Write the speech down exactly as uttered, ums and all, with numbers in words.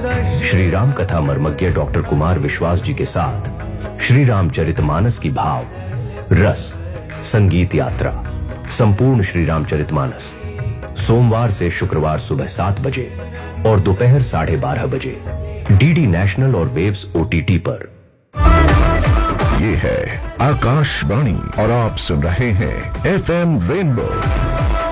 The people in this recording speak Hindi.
श्री राम कथा मर्मज्ञ डॉक्टर कुमार विश्वास जी के साथ श्री रामचरितमानस की भाव रस संगीत यात्रा संपूर्ण श्री रामचरितमानस सोमवार से शुक्रवार सुबह सात बजे और दोपहर साढ़े बारह बजे डीडी नेशनल और वेव्स ओटीटी पर। ये है आकाशवाणी और आप सुन रहे हैं एफएम रेनबो।